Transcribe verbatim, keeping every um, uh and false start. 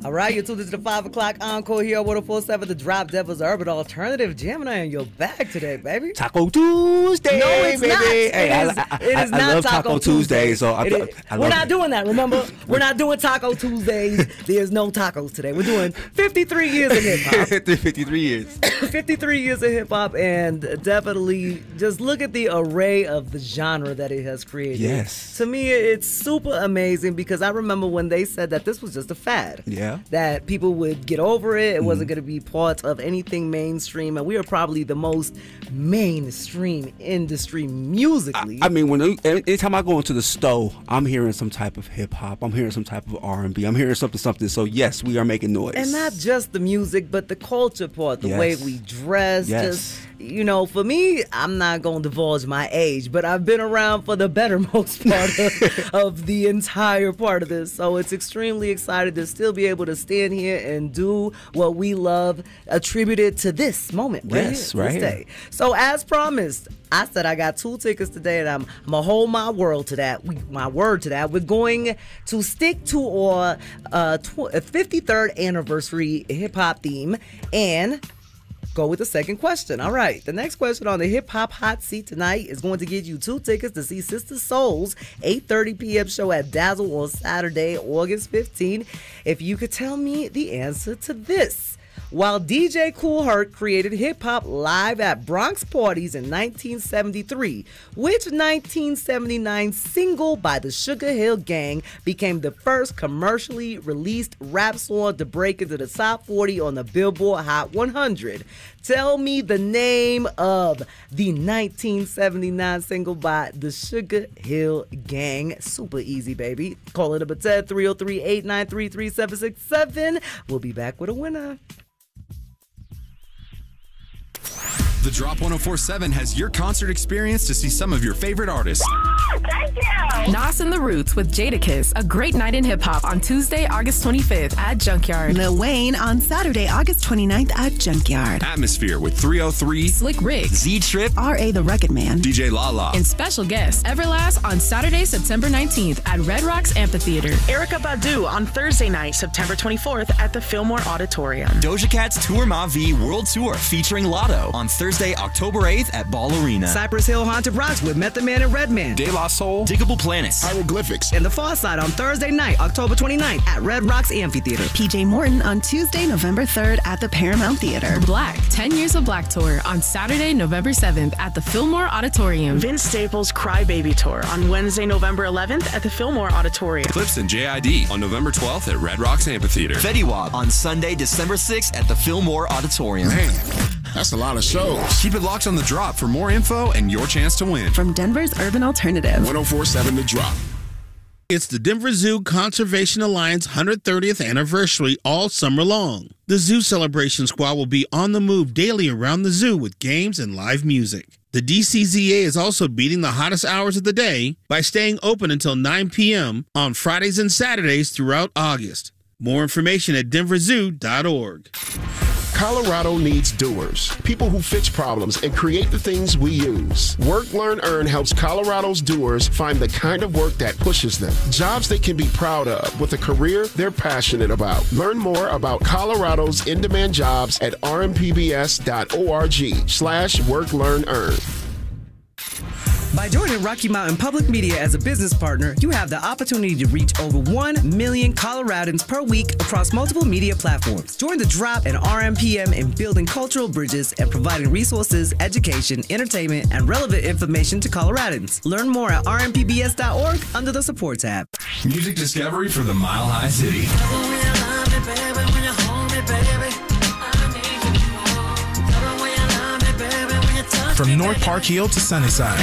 All right, you're tuned into the five o'clock encore here on one oh four point seven The Drop, Devil's Urban Alternative. Gemini in your bag today, baby. Taco Tuesday, no, it's baby. Not. Hey, it I, is, I, it is I, not I love Taco, Taco Tuesday. Tuesday so I, is, I We're love not it. doing that, remember? We're not doing Taco Tuesdays. There's no tacos today. We're doing fifty-three years of hip-hop. fifty-three years. fifty-three years of hip-hop, and definitely just look at the array of the genre that it has created. Yes. To me, it's super amazing because I remember when they said that this was just a fad. Yeah. That people would get over it. It mm-hmm. wasn't going to be part of anything mainstream, and we are probably the most mainstream industry musically. I, I mean, when anytime I go into the store, I'm hearing some type of hip-hop. I'm hearing some type of R and B. I'm hearing something, something. So, yes, we are making noise. And not just the music, but the culture part, the yes. way we dress, yes. just... You know, for me, I'm not going to divulge my age, but I've been around for the better most part of, of the entire part of this. So it's extremely excited to still be able to stand here and do what we love, attributed to this moment. Right yes, here, right this here. Day. So as promised, I said I got two tickets today, and I'm, I'm going to hold my word to that. We, my word to that. We're going to stick to our uh, tw- fifty-third anniversary hip-hop theme, and go with the second question. All right. The next question on the Hip Hop Hot Seat tonight is going to get you two tickets to see Sister Soul's eight thirty p.m. show at Dazzle on Saturday, August fifteenth. If you could tell me the answer to this. While D J Kool Herc created hip-hop live at Bronx parties in nineteen seventy-three, which nineteen seventy-nine single by the Sugar Hill Gang became the first commercially released rap song to break into the top forty on the Billboard Hot one hundred? Tell me the name of the nineteen seventy-nine single by the Sugar Hill Gang. Super easy, baby. Call it up at three oh three, eight nine three, three seven six seven. We'll be back with a winner. The Drop one oh four point seven has your concert experience to see some of your favorite artists. Oh, thank you! Nas and the Roots with Jadakiss, a great night in hip-hop on Tuesday, August twenty-fifth at Junkyard. Lil Wayne on Saturday, August twenty-ninth at Junkyard. Atmosphere with three oh three, Slick Rick, Z-Trip, R A the Rugged Man, D J Lala, and special guest Everlast on Saturday, September nineteenth at Red Rocks Amphitheater. Erykah Badu on Thursday night, September twenty-fourth at the Fillmore Auditorium. Doja Cat's Tour Ma V World Tour featuring Lotto on Thursday, October eighth at Ball Arena. Cypress Hill Haunted Rocks with Method Man and Redman. De La Soul, Diggable Planets, Hieroglyphics, and The Far Side on Thursday night, October twenty-ninth at Red Rocks Amphitheater. P J Morton on Tuesday, November third at the Paramount Theater. Black, ten Years of Black Tour on Saturday, November seventh at the Fillmore Auditorium. Vince Staples' Crybaby Tour on Wednesday, November eleventh at the Fillmore Auditorium. Clips and J I D on November twelfth at Red Rocks Amphitheater. Fetty Wap on Sunday, December sixth at the Fillmore Auditorium. Man, that's a lot of shows. Keep it locked on The Drop for more info and your chance to win. From Denver's Urban Alternative. one oh four point seven The Drop. It's the Denver Zoo Conservation Alliance one hundred thirtieth anniversary all summer long. The Zoo Celebration Squad will be on the move daily around the zoo with games and live music. The D C Z A is also beating the hottest hours of the day by staying open until nine p.m. on Fridays and Saturdays throughout August. More information at denver zoo dot org. Colorado needs doers, people who fix problems and create the things we use. Work, Learn, Earn helps Colorado's doers find the kind of work that pushes them, jobs they can be proud of with a career they're passionate about. Learn more about Colorado's in-demand jobs at r m p b s dot org slash work, learn, earn. By joining Rocky Mountain Public Media as a business partner, you have the opportunity to reach over one million Coloradans per week across multiple media platforms. Join the Drop and R M P M in building cultural bridges and providing resources, education, entertainment, and relevant information to Coloradans. Learn more at r m p b s dot org under the support tab. Music discovery for the Mile High City. From North Park Hill to Sunnyside,